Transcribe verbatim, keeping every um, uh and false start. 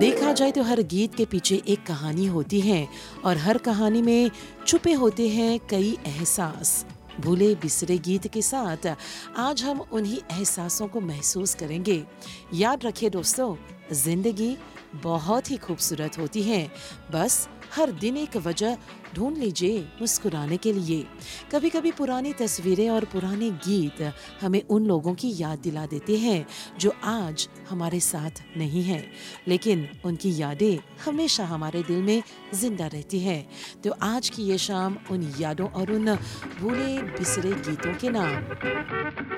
देखा जाए तो हर गीत के पीछे एक कहानी होती है और हर कहानी में छुपे होते हैं कई एहसास। भूले बिसरे गीत के साथ आज हम उन्हीं एहसासों को महसूस करेंगे। याद रखिए दोस्तों, जिंदगी बहुत ही खूबसूरत होती है, बस हर दिन एक वजह ढूंढ लीजिए मुस्कुराने के लिए। कभी कभी पुरानी तस्वीरें और पुराने गीत हमें उन लोगों की याद दिला देते हैं जो आज हमारे साथ नहीं हैं, लेकिन उनकी यादें हमेशा हमारे दिल में जिंदा रहती हैं। तो आज की ये शाम उन यादों और उन भूले बिसरे गीतों के नाम